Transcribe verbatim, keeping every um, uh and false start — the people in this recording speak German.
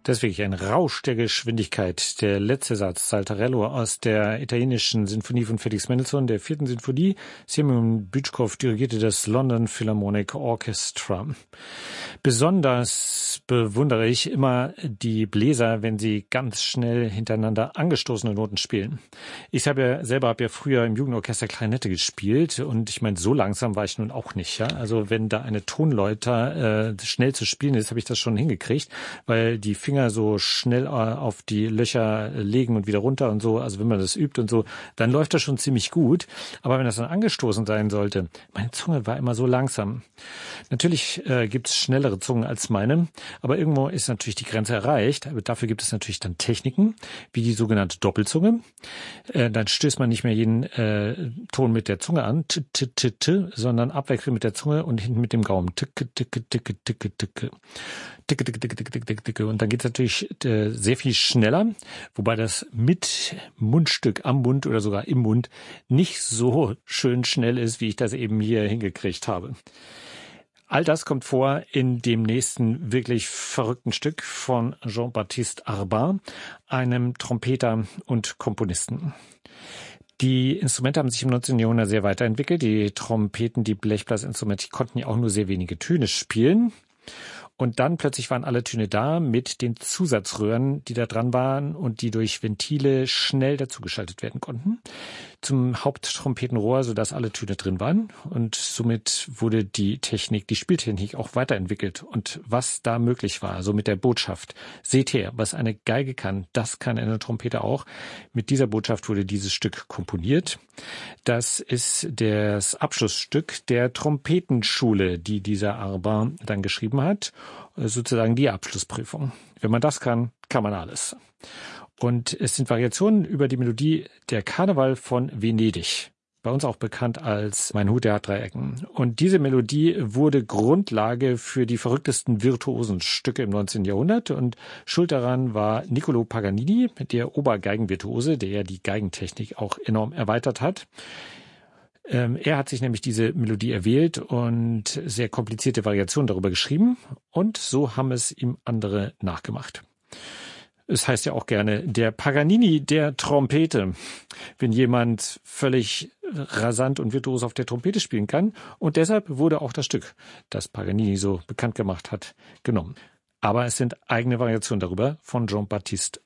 Das ist wirklich ein Rausch der Geschwindigkeit. Der letzte Satz, Saltarello aus der italienischen Sinfonie von Felix Mendelssohn, der vierten Sinfonie. Semyon Bütschkow dirigierte das London Philharmonic Orchestra. Besonders bewundere ich immer die Bläser, wenn sie ganz schnell hintereinander angestoßene Noten spielen. Ich habe ja selber habe ja früher im Jugendorchester Klarinette gespielt und ich meine, so langsam war ich nun auch nicht. Ja? Also wenn da eine Tonleiter äh, schnell zu spielen ist, habe ich das schon hingekriegt, weil die Finger so schnell auf die Löcher legen und wieder runter und so, also wenn man das übt und so, dann läuft das schon ziemlich gut. Aber wenn das dann angestoßen sein sollte, meine Zunge war immer so langsam. Natürlich äh, gibt es schnellere Zungen als meine, aber irgendwo ist natürlich die Grenze erreicht. Aber dafür gibt es natürlich dann Techniken, wie die sogenannte Doppelzunge. Äh, dann stößt man nicht mehr jeden äh, Ton mit der Zunge an, t, t, t, t, sondern abwechselnd mit der Zunge und hinten mit dem Gaumen. Ticke, ticke, ticke, ticke, ticke. Ticke, ticke, ticke, ticke, ticke, ticke. Und dann geht es natürlich äh, sehr viel schneller, wobei das mit Mundstück am Mund oder sogar im Mund nicht so schön schnell ist, wie ich das eben hier hingekriegt habe. All das kommt vor in dem nächsten wirklich verrückten Stück von Jean-Baptiste Arbin, einem Trompeter und Komponisten. Die Instrumente haben sich im neunzehnten Jahrhundert sehr weiterentwickelt. Die Trompeten, die Blechblasinstrumente, die konnten ja auch nur sehr wenige Töne spielen. Und dann plötzlich waren alle Töne da mit den Zusatzröhren, die da dran waren und die durch Ventile schnell dazugeschaltet werden konnten zum Haupttrompetenrohr, sodass alle Töne drin waren. Und somit wurde die Technik, die Spieltechnik auch weiterentwickelt. Und was da möglich war, so mit der Botschaft, seht her, was eine Geige kann, das kann eine Trompete auch. Mit dieser Botschaft wurde dieses Stück komponiert. Das ist das Abschlussstück der Trompetenschule, die dieser Arbin dann geschrieben hat. Sozusagen die Abschlussprüfung. Wenn man das kann, kann man alles. Und es sind Variationen über die Melodie der Karneval von Venedig. Bei uns auch bekannt als Mein Hut, der hat drei Ecken. Und diese Melodie wurde Grundlage für die verrücktesten virtuosen Stücke im neunzehnten Jahrhundert. Und schuld daran war Niccolò Paganini, der Obergeigenvirtuose, der ja die Geigentechnik auch enorm erweitert hat. Ähm, er hat sich nämlich diese Melodie erwählt und sehr komplizierte Variationen darüber geschrieben. Und so haben es ihm andere nachgemacht. Es heißt ja auch gerne der Paganini der Trompete, wenn jemand völlig rasant und virtuos auf der Trompete spielen kann. Und deshalb wurde auch das Stück, das Paganini so bekannt gemacht hat, genommen. Aber es sind eigene Variationen darüber von Jean-Baptiste